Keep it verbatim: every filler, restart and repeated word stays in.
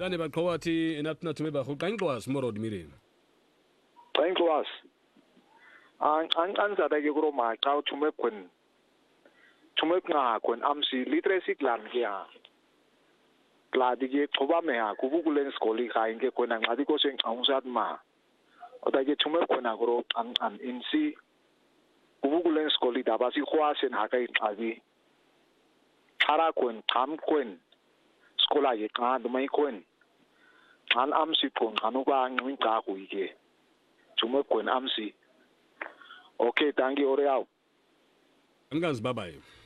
Tane baqhawathi enathina thume ba go qangqwas morod mirin. Qangqwas. Ang ang anzada ke kuro ma cha thume khun. Thume nga khun amsi literacy klan ke ya. Kladi ke thoba me ha kubu kulen skoli khain ke khun ang adi ko seng aungsat ma. Oda ke thume khun agro ang an insi kubu kulen skoli dabasi khwa sen ha kai adi. Thara khun tham khun skola ye ka dumai khun. An amsi pun anu ba ngin ka ku ike. Thume khun amsi. Okay, thank you, Oriao. Angaz, bye-bye.